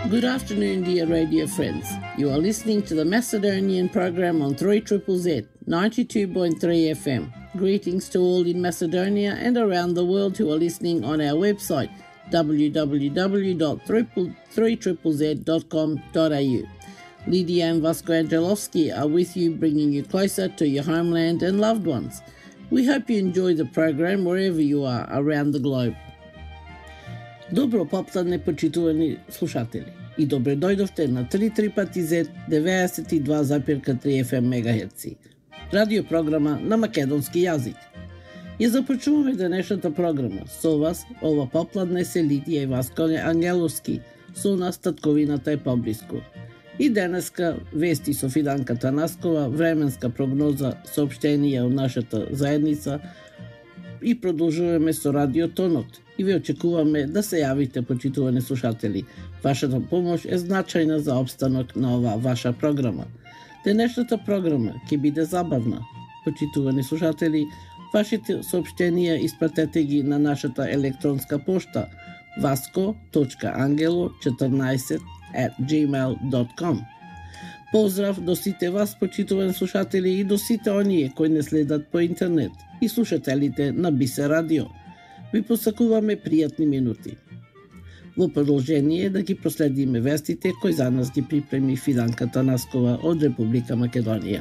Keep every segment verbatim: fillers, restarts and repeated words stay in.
Good afternoon, dear radio friends. You are listening to the Macedonian program on three Z Z Z, ninety-two point three F M. Greetings to all in Macedonia and around the world who are listening on our website, w w w dot three z z z dot com dot a u. Lydia and Vasco Angelovsky are with you, bringing you closer to your homeland and loved ones. We hope you enjoy the program wherever you are around the globe. Добро попладне, почитувани слушатели, и добре дојдовте на три пати зет деветдесет и два запирка три F M мегахерци, радиопрограма на македонски јазик. Ја започнуваме денешната програма со вас, ова попладне се Лидија и Васко Ангеловски, со нас татковината е поблиску. И денеска вести со Фиданка Танаскова, временска прогноза, соопштенија од нашата заедница и продолжуваме со Радио Тонот. И ви очекуваме да се јавите, почитувани слушатели. Вашата помош е значајна за обстанок на ова ваша програма. Денешната програма ќе биде забавна. Почитувани слушатели, вашите соопштенија испратете ги на нашата електронска пошта vasco точка angelo четрнаесет at gmail dot com. Поздрав до сите вас, почитувани слушатели, и до сите оние кои не следат по интернет и слушателите на Бисе Радио. Ви посакуваме пријатни минути. Во продолжение да ги проследиме вестите кои за нас ги припреми Фиданка Танаскова од Република Македонија.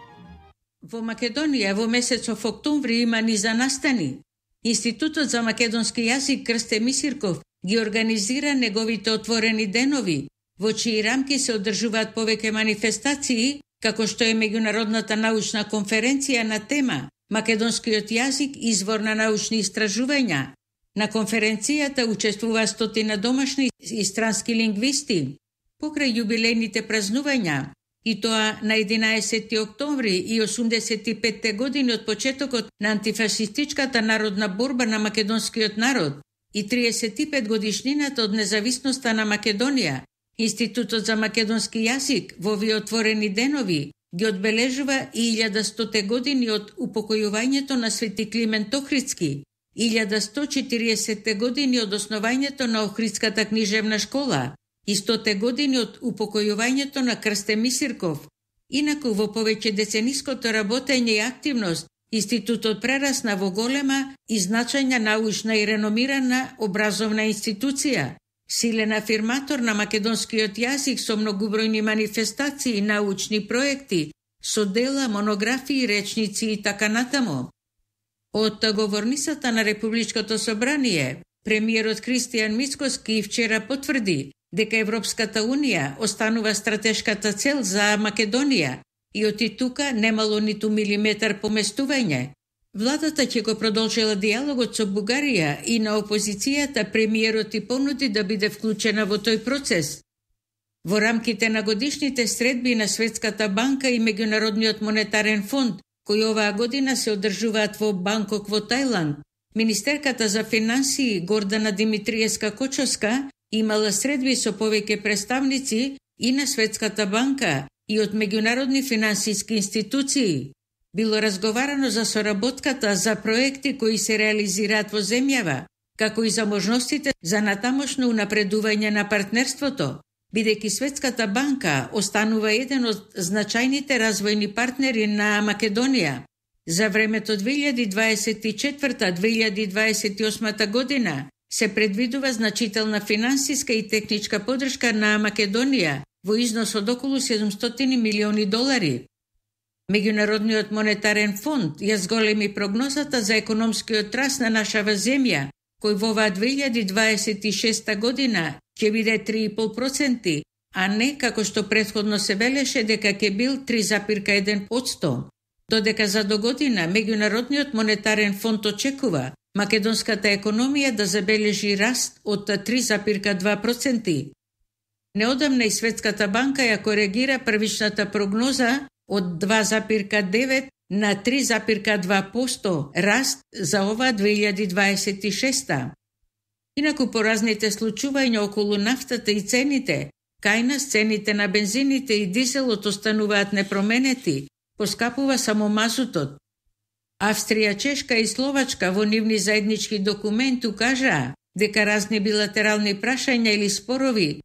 Во Македонија во месецов октомври има низа настани. Институтот за македонски јазик Крсте Мисирков ги организира неговите отворени денови, во чии рамки се одржуваат повеќе манифестации, како што е меѓународната научна конференција на тема Македонскиот јазик извор на научни истражувања. На конференцијата учествува стотина домашни и странски лингвисти. Покрај јубилејните празнувања, и тоа на единаесети октомври и осумдесет и петте години од почетокот на антифашистичката народна борба на македонскиот народ и триесет и пет годишнината од независноста на Македонија, Институтот за македонски јазик во овие отворени денови ги одбележува и илјада стоте години од упокојувањето на Свети Климент Охридски, илјада сто четириесетте години од основањето на Охридската книжевна школа и стоте години од упокојувањето на Крсте Мисирков. Инаку во повеќе децениското работење и активност, Институтот прерасна во голема и значајна научна и реномирана образовна институција, силен афирматор на македонскиот јазик со многубројни манифестации и научни проекти, со дела, монографии, речници и така натаму. Од говорницата на Републичкото собрание, премиерот Кристијан Мицкоски вчера потврди дека Европската унија останува стратешката цел за Македонија и од и тука немало ниту милиметар поместување. Владата ќе го продолжила диалогот со Бугарија и на опозицијата премиерот и понуди да биде вклучена во тој процес. Во рамките на годишните средби на Светската банка и Меѓународниот монетарен фонд, кои оваа година се одржуваат во Банкок во Тајланд, министерката за финансии Гордана Димитриевска-Кочовска имала средби со повеќе представници и на Светската банка и од меѓународни финансиски институции. Било разговарано за соработката за проекти кои се реализираат во земјава, како и за можностите за натамошно унапредување на партнерството, бидејќи Светската банка останува еден од значајните развојни партнери на Македонија. За времето две илјади дваесет и четврта до две илјади дваесет и осма година се предвидува значителна финансиска и техничка поддршка на Македонија во износ од околу седумстотини милиони долари. Меѓународниот монетарен фонд ја зголеми прогнозата за економскиот раст на нашава земја, кој во оваа две илјади дваесет и шеста година ќе биде три и пол проценти, а не како што претходно се велеше дека ќе бил три запирка еден одсто. Додека за до година Меѓународниот монетарен фонд очекува македонската економија да забележи раст од три запирка два проценти. Неодамна и Светската банка ја коригира првичната прогноза од два запирка девет на три запирка два проценти раст за ова две илјади дваесет и шеста. Инаку по разните случувања околу нафтата и цените, кај нас цените на бензините и дизелот остануваат непроменети, поскапува само мазутот. Австрија, Чешка и Словачка во нивни заеднички документи укажаа дека разни билатерални прашања или спорови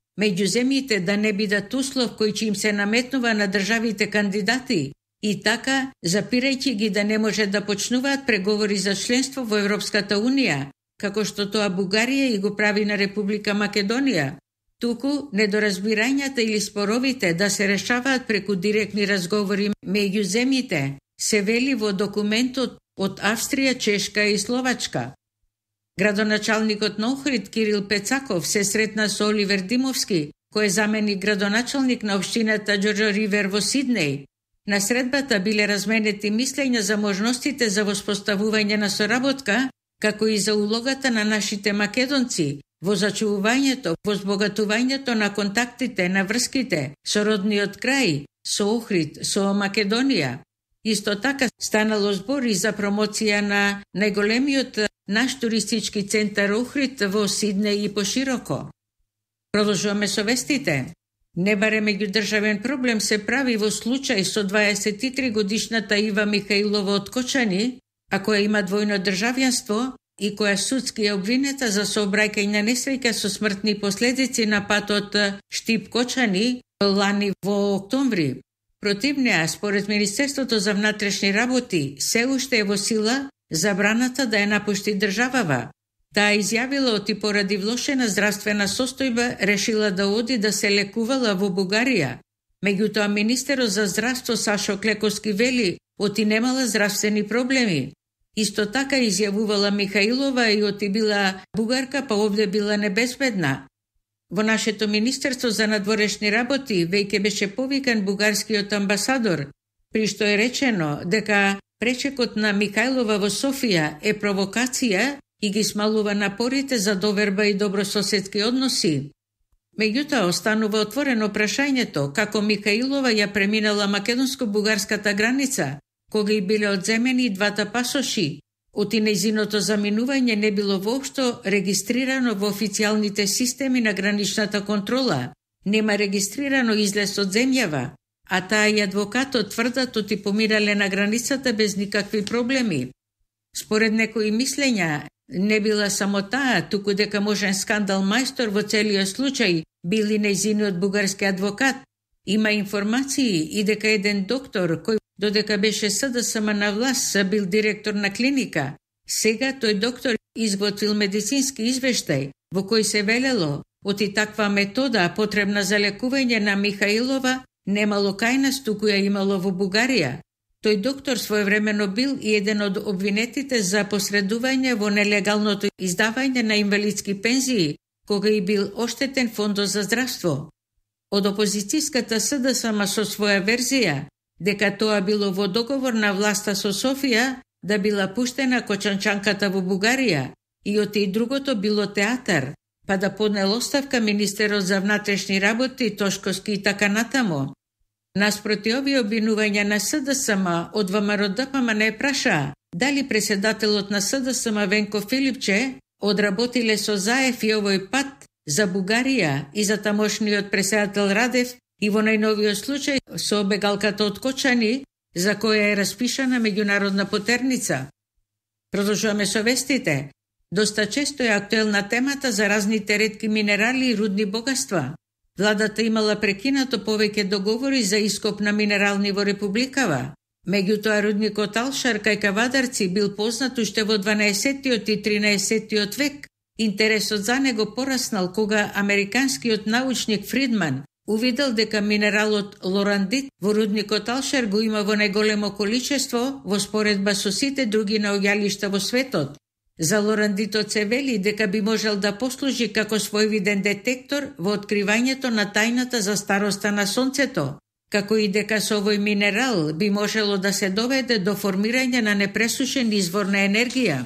меѓу земјите да не бидат услов кој ќе им се наметнува на државите кандидати и така запирајќи ги да не може да почнуваат преговори за членство во Европската Унија, како што тоа Бугарија и го прави на Република Македонија, туку недоразбирањата или споровите да се решаваат преку директни разговори меѓу земјите, се вели во документот од Австрија, Чешка и Словачка. Градоначалникот на Охрид Кирил Пецаков се сретна со Оливер Димовски, кој е заменик градоначалник на општината Џорџо Ривер во Сиднеј. На средбата биле разменети мислења за можностите за воспоставување на соработка, како и за улогата на нашите македонци во зачувувањето, во збогатувањето на контактите, на врските со родниот крај, со Охрид, со Македонија. Исто така станало збор и за промоција на најголемиот наш туристички центар Охрид во Сиднеј и пошироко. Продолжуваме со вестите. Не баре меѓудржавен проблем се прави во случај со дваесет и три годишната Ива Михаилова од Кочани, а која има двојно државјанство и која судски е обвинета за сообраќајна несреќа со смртни последици на патот Штип-Кочани лани во октомври. Против неа, според Министерството за внатрешни работи, се уште е во сила забраната да ја напушти државава. Таа изјавила оти поради влошена здравствена состојба решила да оди да се лекувала во Бугарија. Меѓутоа министерот за здравство Сашо Клековски вели оти немала здравствени проблеми. Исто така изјавувала Михаилова и оти била бугарка па овде била небезбедна. Во нашето Министерство за надворешни работи веќе беше повикан бугарскиот амбасадор, при што е речено дека пречекот на Михаилова во Софија е провокација и ги смалува напорите за доверба и добрососедски односи. Меѓутоа останува отворено прашањето како Михаилова ја преминала македонско-бугарската граница, кога и биле одземени двата пасоши. Оти нејзиното заминување не било воопшто регистрирано во официјалните системи на граничната контрола. Нема регистрирано излез од земјава, а таа и адвокатот тврдат оти помирале на границата без никакви проблеми. Според некои мислења, не била само таа, туку дека можен скандал мајстор во целиот случај били нејзиниот бугарски адвокат. Има информации и дека еден доктор кој додека беше СДСМ на власт бил директор на клиника, сега тој доктор изготвил медицински извештај во кој се велело оти таква метода потребна за лекување на Михаилова немало кај нас, туку ја имало во Бугарија. Тој доктор своевремено бил и еден од обвинетите за посредување во нелегалното издавање на инвалидски пензии, кога и бил оштетен фондот за здравство. Од опозицијската СДСМ со своја верзија, дека тоа било во договор на власта со Софија да била пуштена кочанчанката во Бугарија и оти и другото било театар, па да поднел оставка министерот за внатрешни работи Тошковски и така натамо. Наспроти овие обвинувања на СДСМ од ВМРО-ДПМН не праша дали председателот на СДСМ Венко Филипче одработиле со Заев и овој пат за Бугарија и за тамошниот председател Радев и во најновиот случај со бегалката од Кочани, за која е распишана меѓународна потерница. Продолжуваме со вестите. Доста често е актуелна темата за разните ретки минерали и рудни богатства. Владата имала прекинато повеќе договори за ископ на минерални во републикава. Меѓутоа рудникот Алшар кај Кавадарци бил познат уште во дванаесеттиот и тринаесеттиот век. Интересот за него пораснал кога американскиот научник Фридман увидел дека минералот лорандит во рудникот Алшар го има во најголемо количество во споредба со сите други наоѓалишта во светот. За лорандитот се вели дека би можел да послужи како својвиден детектор во откривањето на тајната за староста на Сонцето, како и дека со овој минерал би можело да се доведе до формирање на непресушен извор на енергија.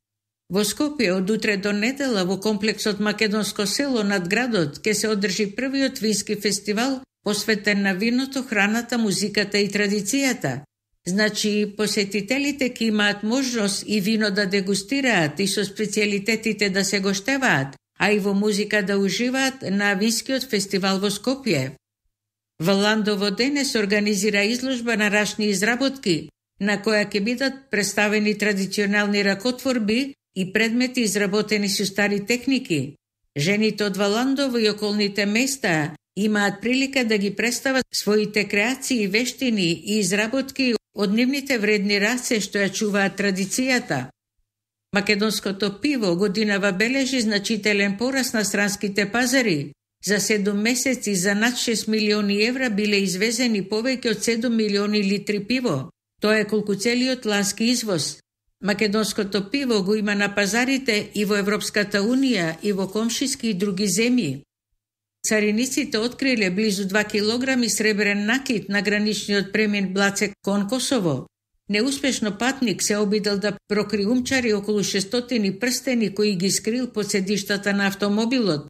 Во Скопје од утре до недела во комплексот Македонско село над градот ќе се одржи првиот вински фестивал посветен на виното, храната, музиката и традицијата. Значи, посетителите ќе имаат можност и вино да дегустираат и со специјалитетите да се гоштеваат, а и во музика да уживаат на винскиот фестивал во Скопје. Во Ландово денес организира изложба на рачни изработки, на која ќе бидат представени традиционални ракотворби и предмети изработени со стари техники. Жените од Валандово и околните места имаат прилика да ги представат своите креации, вештини и изработки од нивните вредни раце што ја чуваат традицијата. Македонското пиво годинава бележи значителен пораст на странските пазари. За седум месеци за над шест милиони евра биле извезени повеќе од седум милиони литри пиво. Тоа е колку целиот лански извоз. Македонското пиво го има на пазарите и во Европската унија и во комшиски и други земји. Цариниците откриле близу два килограми сребрен накит на граничниот премин Блаце кон Косово. Неуспешно патник се обидел да прокриумчари околу шестстотини прстени кои ги скрил под седиштата на автомобилот.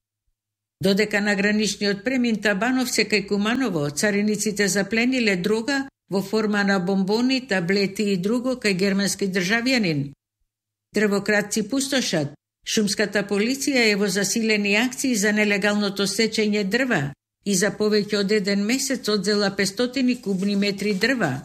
Додека на граничниот премин Табановце кај Куманово, цариниците заплениле дрога во форма на бомбони, таблети и друго кај германски државјанин. Дрвократци пустошат. Шумската полиција е во засилени акции за нелегалното сечење дрва и за повеќе од еден месец одзела петстотини кубни метри дрва.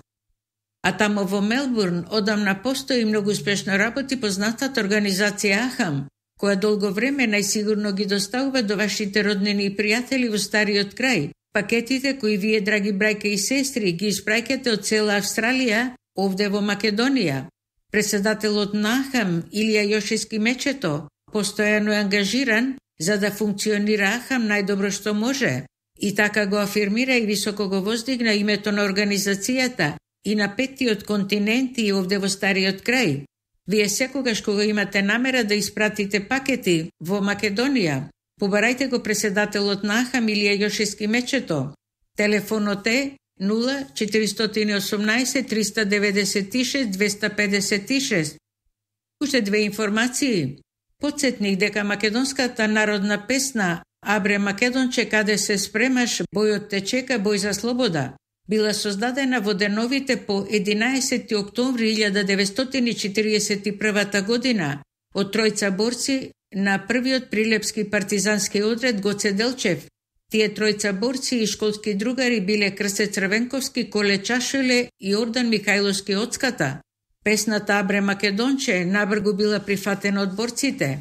А тамо во Мелбурн одамна постои многу успешно работи познатата организација Ахам, која долго време најсигурно ги доставува до вашите роднини и пријатели во стариот крај пакетите кои вие, драги брајка и сестри, ги испраќате од цела Австралија овде во Македонија. Председателот на Ахам, Илија Јошевски Мечето, постојано е ангажиран за да функционира Ахам најдобро што може и така го афирмира и високо го воздигна името на организацијата и на петтиот континент и овде во стариот крај. Вие секогаш кога имате намера да испратите пакети во Македонија, побарајте го председателот на Ахам Илија Јошевски Мечето. Телефонот е нула четиристотини и осумнаесет триста деветдесет и шест двеста педесет и шест. Уште две информации. Подсетник дека македонската народна песна Абре Македонче каде се спремаш, бојот те чека, бој за слобода, била создадена во деновите по единаесети октомври илјада деветстотини четиридесет и прва година од тројца борци на првиот прилепски партизански одред Гоце Делчев. Тие тројца борци и школски другари биле Крсте Црвенковски, Коле Чашеле и Ордан Михајловски Оцката. Песната Абре Македонче набргу била прифатена од борците.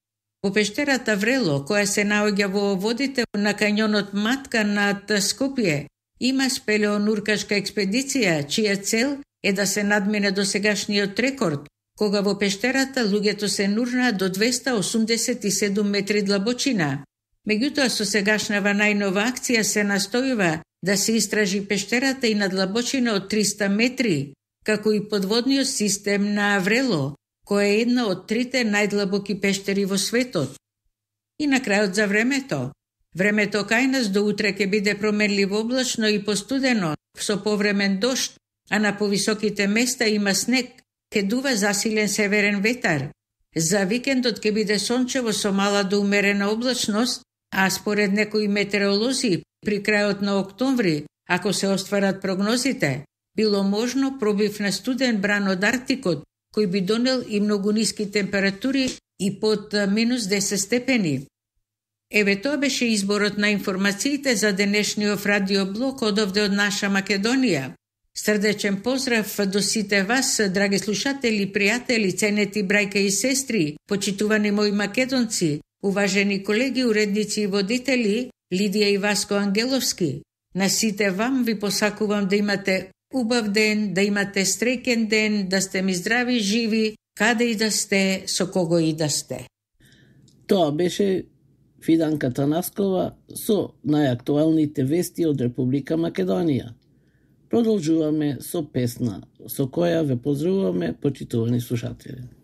Во пештерата Врело, која се наоѓа во водите на кањонот Матка над Скопје, има спелеонуркашка експедиција, чија цел е да се надмине досегашниот рекорд, кога во пештерата луѓето се нурнаа до двеста осумдесет и седум метри длабочина. Меѓутоа, со сегашнава најнова акција се настојува да се истражи пештерата и на длабочина од триста метри, како и подводниот систем на Аврело, која е една од трите најдлабоки пештери во светот. И на крајот за времето. Времето кај нас до утре ќе биде променливо облачно и постудено, со повремен дожд, а на повисоките места има снег, ке дува засилен северен ветар. За викендот ќе биде сончево со мала до умерена облачност, а според некои метеоролози, при крајот на октомври, ако се остварат прогнозите, било можно пробив на студен бран од Арктикот, кој би донел и многу ниски температури и под минус десет степени. Еве тоа беше изборот на информациите за денешниот радиоблок од овде од наша Македонија. Срдечен поздрав до сите вас, драги слушатели, пријатели, ценети брајка и сестри, почитувани мои македонци, уважени колеги, уредници и водители, Лидија и Васко Ангеловски. На сите вам ви посакувам да имате убав ден, да имате среќен ден, да сте ми здрави, живи, каде и да сте, со кого и да сте. Тоа беше Фиданка Танаскова со најактуелните вести од Република Македонија. Продолжуваме со песна, со која ве поздравуваме, почитувани слушатели.